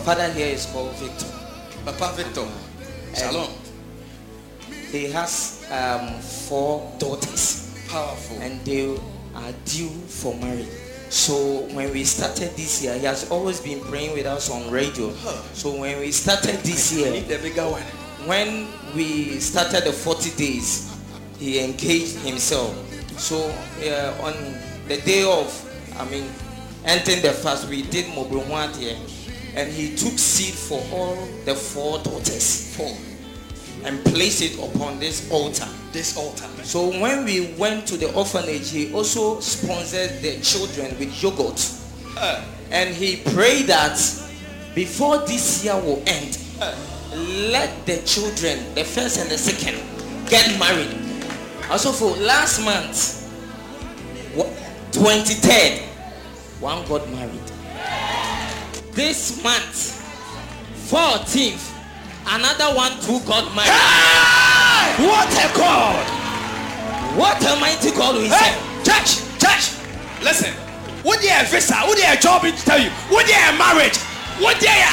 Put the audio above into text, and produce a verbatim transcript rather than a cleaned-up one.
father here is called Victor. Papa Victor. Shalom. He has um, four daughters. Powerful. And they are due for marriage. So when we started this year, he has always been praying with us on radio. Huh. So when we started this year, need the bigger one. When we started the forty days, he engaged himself. So uh, on the day of, I mean, entering the fast, we did mobile one here, and he took seed for all the four daughters, four, and placed it upon this altar. This altar. So when we went to the orphanage, he also sponsored the children with yogurt, uh, and he prayed that before this year will end, uh, let the children, the first and the second, get married. Also for last month, twenty-third, one got married. This month, fourteenth, another one too got married. Hey! What a God! What a mighty God we hey! serve. Church, church, listen. What do you have visa? What do you have job to tell you? What do you have marriage? What do you